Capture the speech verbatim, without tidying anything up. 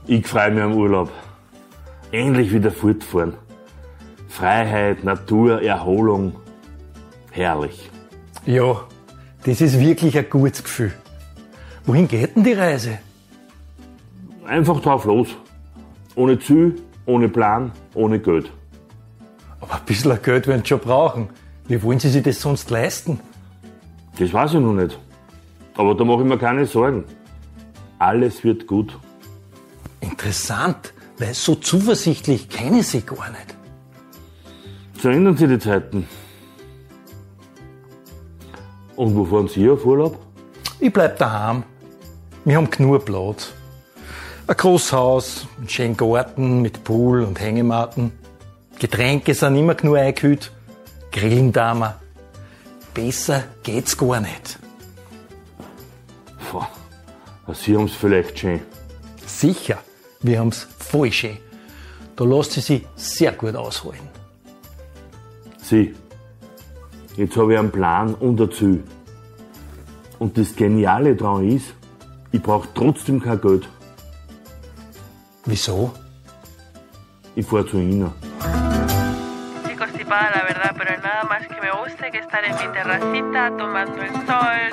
Ich freue mich am Urlaub. Endlich wieder fortfahren. Freiheit, Natur, Erholung. Herrlich. Ja, das ist wirklich ein gutes Gefühl. Wohin geht denn die Reise? Einfach drauf los. Ohne Ziel, ohne Plan, ohne Geld. Aber ein bisschen Geld werden Sie schon brauchen. Wie wollen Sie sich das sonst leisten? Das weiß ich noch nicht. Aber da mache ich mir keine Sorgen. Alles wird gut. Interessant, weil so zuversichtlich kenne ich Sie gar nicht. So ändern sich die Zeiten. Und wo fahren Sie auf Urlaub? Ich bleib daheim. Wir haben genug Platz. Ein großes Haus, einen schönen Garten mit Pool und Hängematten. Getränke sind immer genug eingekühlt. Grillen da wir. Besser geht's gar nicht. Boah, Sie haben's vielleicht schön. Sicher, wir haben's voll schön. Da lässt sie sich sehr gut ausholen. Sie, jetzt habe ich einen Plan und ein Ziel. Und das Geniale daran ist, ich brauche trotzdem kein Geld. Wieso? Ich fahre zu Ihnen. Constipada, la verdad, pero nada más que me gusta que estar en mi terracita tomando el sol.